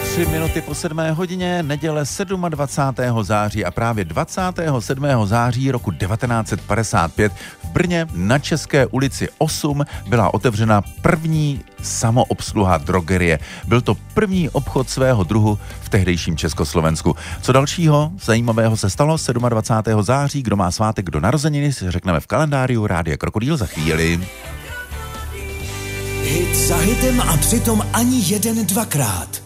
3 minuty po 7 hodině, neděle 27. září a právě 27. září roku 1955 v Brně na České ulici 8 byla otevřena první samoobsluha drogerie. Byl to první obchod svého druhu v tehdejším Československu. Co dalšího zajímavého se stalo 27. září? Kdo má svátek, kdo narozeniny, si řekneme v kalendáriu Rádia Krokodýl za chvíli. Hit za hitem a přitom ani jeden dvakrát.